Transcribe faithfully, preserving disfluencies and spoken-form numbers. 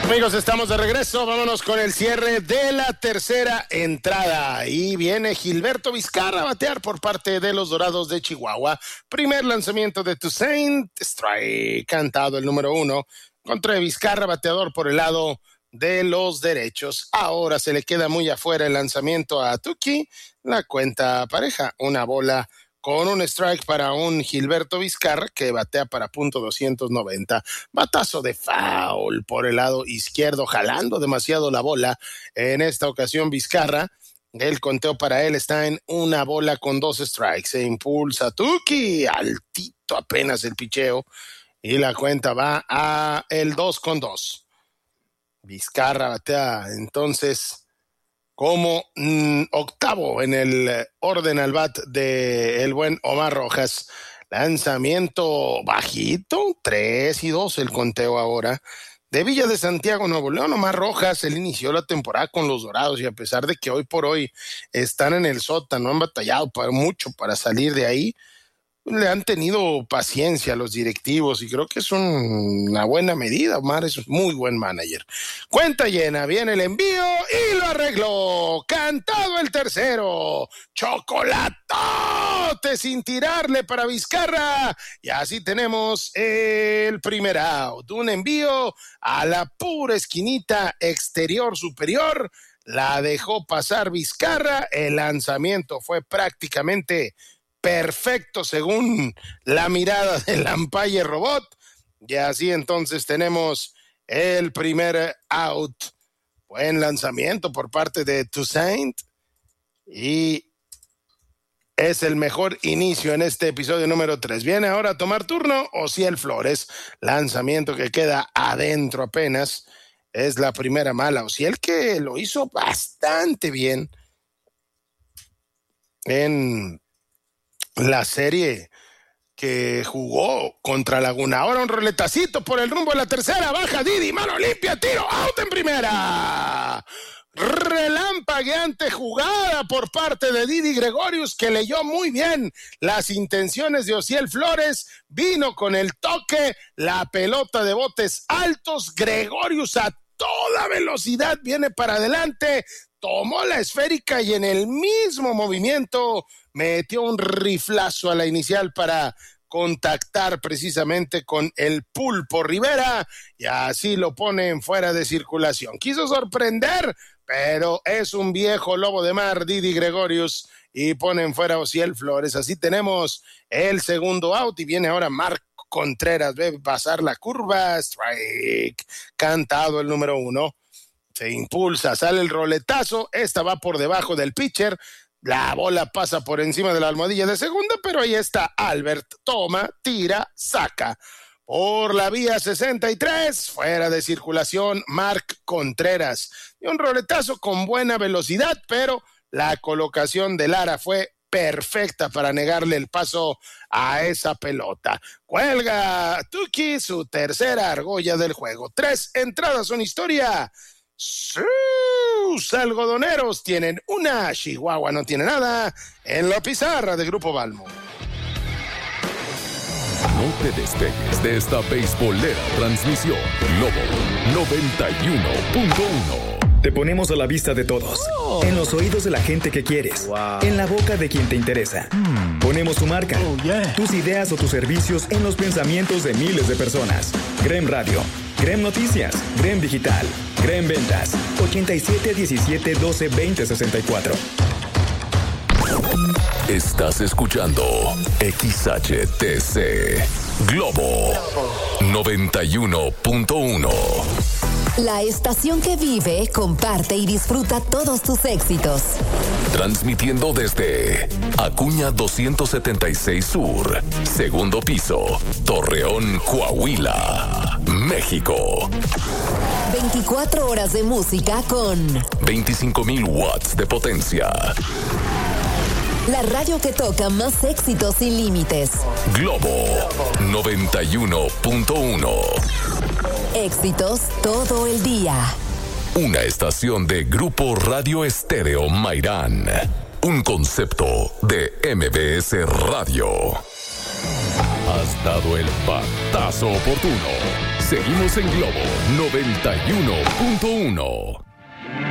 Amigos, estamos de regreso. Vámonos con el cierre de la tercera entrada. Y viene Gilberto Vizcarra a batear por parte de los Dorados de Chihuahua. Primer lanzamiento de Toussaint Strike, cantado el número uno. Contra Vizcarra, bateador por el lado de los derechos. Ahora se le queda muy afuera el lanzamiento a Tuki. La cuenta pareja, una bola con un strike para un Gilberto Vizcarra que batea para punto doscientos noventa. Batazo de foul por el lado izquierdo, jalando demasiado la bola. En esta ocasión Vizcarra, el conteo para él está en una bola con dos strikes. Se impulsa Tuki, altito apenas el picheo, y la cuenta va a el dos con dos. Vizcarra batea entonces como mm, octavo en el orden al bat de el buen Omar Rojas. Lanzamiento bajito, tres y dos el conteo ahora. De Villa de Santiago, Nuevo León, Omar Rojas, él inició la temporada con los Dorados y a pesar de que hoy por hoy están en el sótano, han batallado para mucho para salir de ahí, le han tenido paciencia a los directivos y creo que es un, una buena medida. Omar es un muy buen manager. Cuenta llena, viene el envío y lo arregló. Cantado el tercero. Chocolatote sin tirarle para Vizcarra. Y así tenemos el primer out. Un envío a la pura esquinita exterior superior. La dejó pasar Vizcarra. El lanzamiento fue prácticamente perfecto según la mirada del umpire robot. Y así entonces tenemos el primer out. Buen lanzamiento por parte de Toussaint y es el mejor inicio en este episodio número tres. Viene ahora a tomar turno Ociel Flores. Lanzamiento que queda adentro apenas. Es la primera mala. Ociel que lo hizo bastante bien en la serie que jugó contra Laguna. Ahora un roletacito por el rumbo de la tercera. Baja Didi, mano limpia, tiro, out en primera. Relampagueante jugada por parte de Didi Gregorius, que leyó muy bien las intenciones de Ociel Flores. Vino con el toque, la pelota de botes altos. Gregorius a toda velocidad viene para adelante. Tomó la esférica y en el mismo movimiento metió un riflazo a la inicial para contactar precisamente con el Pulpo Rivera y así lo pone en fuera de circulación. Quiso sorprender, pero es un viejo lobo de mar, Didi Gregorius, y pone en fuera a Ociel Flores. Así tenemos el segundo out y viene ahora Marc Contreras. Ve pasar la curva, strike, cantado el número uno. Se impulsa, sale el roletazo, esta va por debajo del pitcher, la bola pasa por encima de la almohadilla de segunda, pero ahí está Albert, toma, tira, saca. Por la vía sesenta y tres, fuera de circulación, Marc Contreras. Y un roletazo con buena velocidad, pero la colocación de Lara fue perfecta para negarle el paso a esa pelota. Cuelga Tuki su tercera argolla del juego. Tres entradas son historia. Sus algodoneros tienen una, Chihuahua no tiene nada en la pizarra de Grupo Balmo. No te despegues de esta beisbolera transmisión. Globo noventa y uno punto uno. Te ponemos a la vista de todos, oh. en los oídos de la gente que quieres, wow. en la boca de quien te interesa. Mm. Ponemos tu marca, oh, yeah. tus ideas o tus servicios en los pensamientos de miles de personas. Grem Radio, Grem Noticias, Grem Digital, Grem Ventas, ochenta y siete, diecisiete, doce, veinte, sesenta y cuatro. Estás escuchando X H T C Globo noventa y uno punto uno. La estación que vive, comparte y disfruta todos tus éxitos. Transmitiendo desde Acuña doscientos setenta y seis Sur, segundo piso, Torreón, Coahuila, México. veinticuatro horas de música con veinticinco mil watts de potencia. La radio que toca más éxitos sin límites. Globo noventa y uno punto uno. Éxitos todo el día. Una estación de Grupo Radio Estéreo Mairán. Un concepto de M B S Radio. Has dado el batazo oportuno. Seguimos en Globo noventa y uno punto uno.